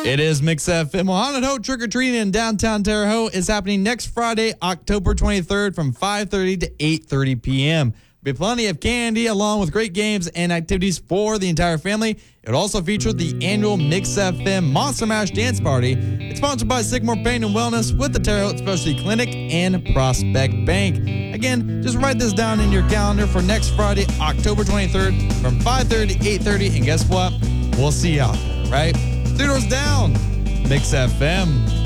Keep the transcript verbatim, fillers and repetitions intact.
It is Mix F M. Haunted Ho Trick or Treating in downtown Terre Haute is happening next Friday, October twenty-third from five thirty to eight thirty p.m. There'll be plenty of candy along with great games and activities for the entire family. It also features the annual Mix F M Monster Mash Dance Party. It's sponsored by Sycamore Pain and Wellness with the Terre Haute Specialty Clinic and Prospect Bank. Again, just write this down in your calendar for next Friday, October twenty-third from five thirty to eight thirty. And guess what? We'll see you out there, right? Three doors down, Mix F M.